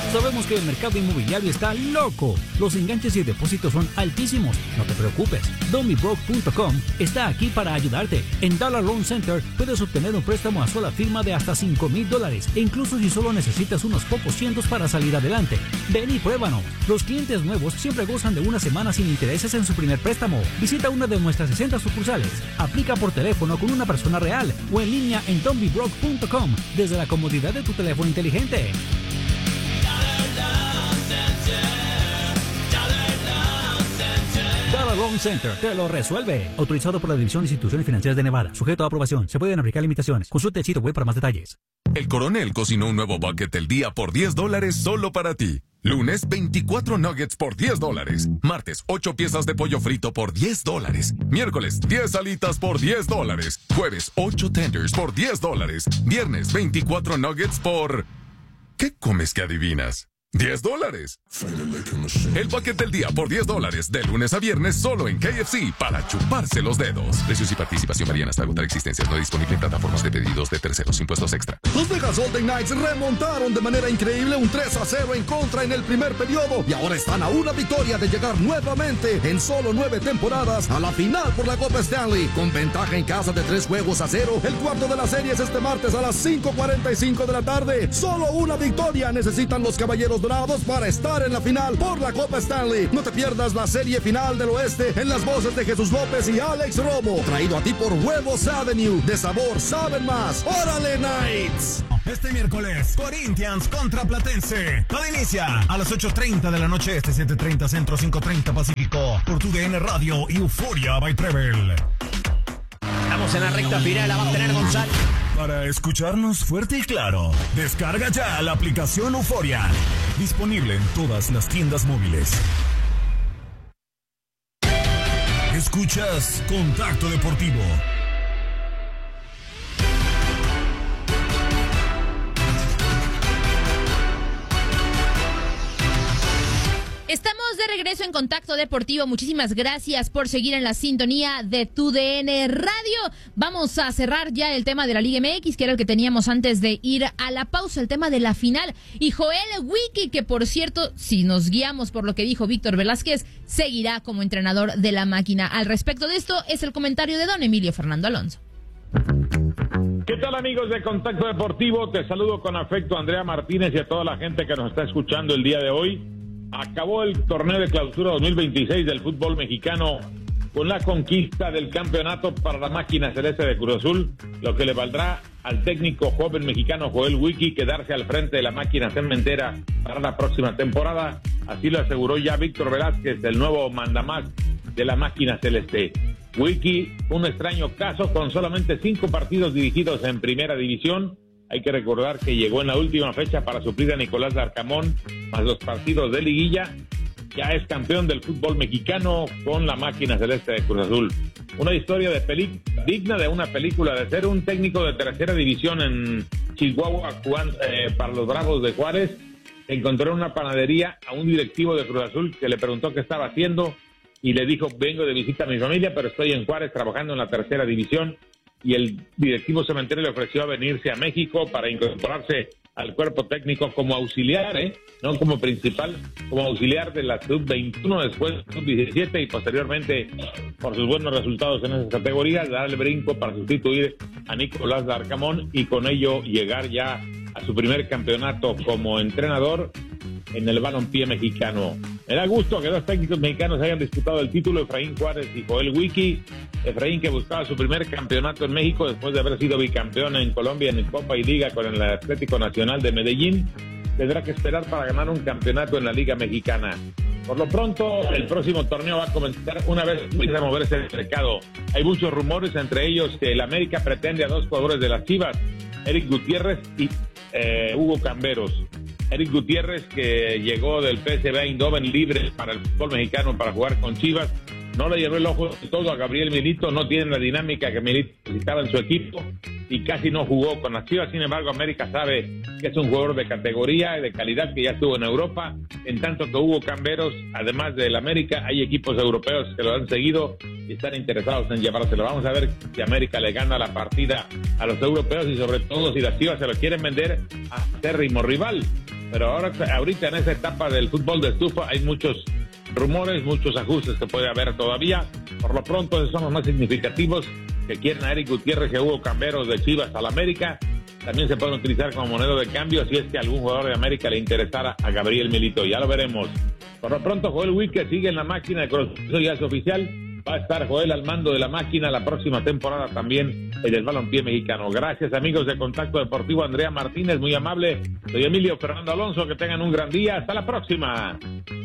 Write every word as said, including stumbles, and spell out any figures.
Sabemos que el mercado inmobiliario está loco. Los enganches y depósitos son altísimos. No te preocupes. Don't Be Broke punto com está aquí para ayudarte. En Dollar Loan Center puedes obtener un préstamo a sola firma de hasta cinco mil dólares, e incluso si solo necesitas unos pocos cientos para salir adelante. Ven y pruébanos. Los clientes nuevos siempre gozan de una semana sin intereses en su primer préstamo. Visita una de nuestras sesenta sucursales. Aplica por teléfono con una persona real o en línea en Don't Be Broke punto com desde la comodidad de tu teléfono inteligente. Dollar Loan Center te lo resuelve. Autorizado por la División de Instituciones Financieras de Nevada. Sujeto a aprobación. Se pueden aplicar limitaciones. Consulte el sitio web para más detalles. El Coronel cocinó un nuevo bucket del día por diez dólares solo para ti. Lunes, veinticuatro nuggets por diez dólares. Martes, ocho piezas de pollo frito por diez dólares. Miércoles, diez alitas por diez dólares. Jueves, ocho tenders por diez dólares. Viernes, veinticuatro nuggets por... ¿Qué comes que adivinas? diez dólares. El bucket del día por diez dólares, de lunes a viernes, solo en K F C, para chuparse los dedos. Precios y participación varían hasta agotar existencias. No disponible en plataformas de pedidos de terceros. Impuestos extra. Los Vegas Golden Knights remontaron de manera increíble un tres a cero en contra en el primer periodo y ahora están a una victoria de llegar nuevamente en solo nueve temporadas a la final por la Copa Stanley, con ventaja en casa de tres juegos a cero. El cuarto de la serie es este martes a las cinco cuarenta y cinco de la tarde. Solo una victoria necesitan los Caballeros Dorados para estar en la final por la Copa Stanley. No te pierdas la serie final del oeste en las voces de Jesús López y Alex Romo. Traído a ti por Huevos Avenue. De sabor saben más. ¡Órale, Knights! Este miércoles, Corinthians contra Platense. Todo inicia a las ocho treinta de la noche este, siete treinta Centro, cinco treinta Pacífico. Por tu D N Radio y Euforia by Trevel. Estamos en la recta final, la va a tener González. Para escucharnos fuerte y claro, descarga ya la aplicación Euforia. Disponible en todas las tiendas móviles. Escuchas Contacto Deportivo. Estamos de regreso en Contacto Deportivo. Muchísimas gracias por seguir en la sintonía de tu D N Radio. Vamos a cerrar ya el tema de la Liga M X, que era el que teníamos antes de ir a la pausa, el tema de la final. Y Joel Wiki, que por cierto, si nos guiamos por lo que dijo Víctor Velázquez, seguirá como entrenador de la máquina. Al respecto de esto es el comentario de don Emilio Fernando Alonso. ¿Qué tal, amigos de Contacto Deportivo? Te saludo con afecto, Andrea Martínez, y a toda la gente que nos está escuchando el día de hoy. Acabó el torneo de clausura dos mil veintiséis del fútbol mexicano con la conquista del campeonato para la máquina celeste de Cruz Azul, lo que le valdrá al técnico joven mexicano Joel Wiki quedarse al frente de la máquina cementera para la próxima temporada. Así lo aseguró ya Víctor Velázquez, el nuevo mandamás de la máquina celeste. Wiki, un extraño caso con solamente cinco partidos dirigidos en primera división. Hay que recordar que llegó en la última fecha para suplir a Nicolás Larcamón, más los partidos de liguilla. Ya es campeón del fútbol mexicano con la máquina celeste de Cruz Azul. Una historia de peli- digna de una película, de ser un técnico de tercera división en Chihuahua, Juan, eh, para los Bravos de Juárez. Encontró en una panadería a un directivo de Cruz Azul que le preguntó qué estaba haciendo y le dijo: vengo de visita a mi familia, pero estoy en Juárez trabajando en la tercera división. Y el directivo cementero le ofreció a venirse a México para incorporarse al cuerpo técnico como auxiliar, ¿eh? No como principal, como auxiliar de la sub veintiuno, después sub diecisiete y posteriormente, por sus buenos resultados en esas categorías, dar el brinco para sustituir a Nicolás Larcamón y con ello llegar ya a su primer campeonato como entrenador en el balompié mexicano. Me da gusto que dos técnicos mexicanos hayan disputado el título, Efraín Juárez y Joel Wiki. Efraín, que buscaba su primer campeonato en México después de haber sido bicampeón en Colombia en Copa y Liga con el Atlético Nacional de Medellín, tendrá que esperar para ganar un campeonato en la Liga Mexicana. Por lo pronto, el próximo torneo va a comenzar una vez que empiece a moverse el mercado. Hay muchos rumores, entre ellos que el América pretende a dos jugadores de las Chivas, Eric Gutiérrez y eh, Hugo Camberos. Eric Gutiérrez, que llegó del P S V Eindhoven libre para el fútbol mexicano para jugar con Chivas, no le llevó el ojo de todo a Gabriel Milito, no tiene la dinámica que Milito necesitaba en su equipo y casi no jugó con las Chivas. Sin embargo, América sabe que es un jugador de categoría y de calidad que ya estuvo en Europa, en tanto que Hugo Camberos, además del América, hay equipos europeos que lo han seguido y están interesados en llevárselo. Vamos a ver si América le gana la partida a los europeos y sobre todo si las Chivas se lo quieren vender a acérrimo rival. pero ahora, ahorita en esa etapa del fútbol de estufa hay muchos rumores, muchos ajustes que puede haber todavía. Por lo pronto, esos son los más significativos, que quieren a Eric Gutiérrez y a Hugo Camberos de Chivas al América. También se pueden utilizar como moneda de cambio si es que algún jugador de América le interesara a Gabriel Milito. Ya lo veremos. Por lo pronto, Joel Wique sigue en la máquina de Cruz Azul, ya es oficial. Va a estar Joel al mando de la máquina la próxima temporada también en el balompié mexicano. Gracias, amigos de Contacto Deportivo. Andrea Martínez, muy amable. Soy Emilio Fernando Alonso. Que tengan un gran día. Hasta la próxima.